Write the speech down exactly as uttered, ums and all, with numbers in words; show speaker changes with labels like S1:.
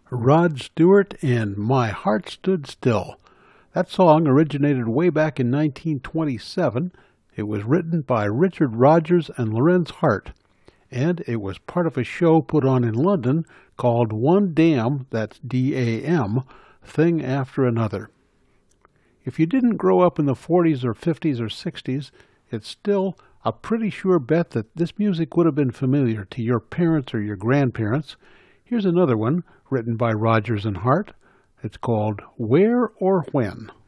S1: Rod Stewart and My Heart Stood Still. That song originated way back in nineteen twenty-seven. It was written by Richard Rodgers and Lorenz Hart, and it was part of a show put on in London called One Damn, that's D A M, Thing After Another. If you didn't grow up in the forties or fifties or sixties, it's still a pretty sure bet that this music would have been familiar to your parents or your grandparents. Here's another one written by Rodgers and Hart. It's called Where or When.